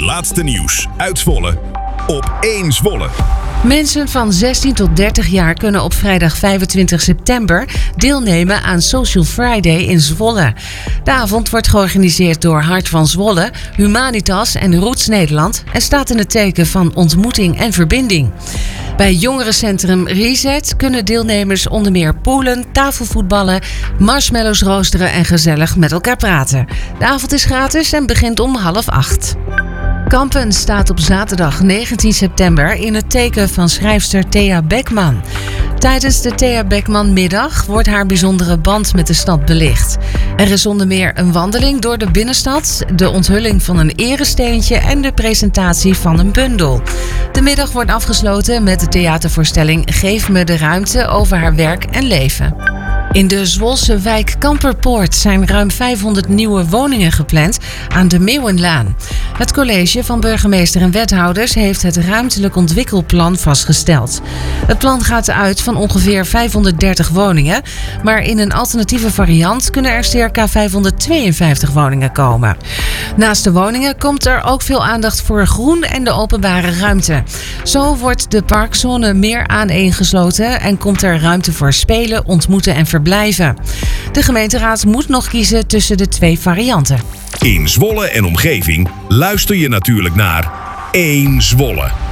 laatste nieuws uit Zwolle op 1 Zwolle. Mensen van 16 tot 30 jaar kunnen op vrijdag 25 september deelnemen aan Social Friday in Zwolle. De avond wordt georganiseerd door Hart van Zwolle, Humanitas en Roots Nederland en staat in het teken van ontmoeting en verbinding. Bij jongerencentrum Reset kunnen deelnemers onder meer poelen, tafelvoetballen, marshmallows roosteren en gezellig met elkaar praten. De avond is gratis en begint om 7:30. Kampen staat op zaterdag 19 september in het teken van schrijfster Thea Beckman. Tijdens de Thea Beckman-middag wordt haar bijzondere band met de stad belicht. Er is onder meer een wandeling door de binnenstad, de onthulling van een eresteentje en de presentatie van een bundel. De middag wordt afgesloten met de theatervoorstelling Geef me de ruimte over haar werk en leven. In de Zwolse wijk Kamperpoort zijn ruim 500 nieuwe woningen gepland aan de Meeuwenlaan. Het college van burgemeester en wethouders heeft het ruimtelijk ontwikkelplan vastgesteld. Het plan gaat uit van ongeveer 530 woningen, maar in een alternatieve variant kunnen er circa 552 woningen komen. Naast de woningen komt er ook veel aandacht voor groen en de openbare ruimte. Zo wordt de parkzone meer aaneengesloten en komt er ruimte voor spelen, ontmoeten en verblijven. De gemeenteraad moet nog kiezen tussen de 2 varianten. In Zwolle en omgeving luister je natuurlijk naar 1 Zwolle.